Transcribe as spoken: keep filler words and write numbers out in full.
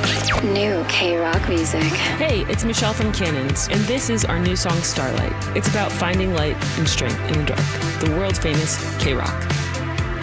New K-Rock music. Hey, it's Michelle from Cannons, and this is our new song, Starlight. It's about finding light and strength in the dark. The world famous K-Rock.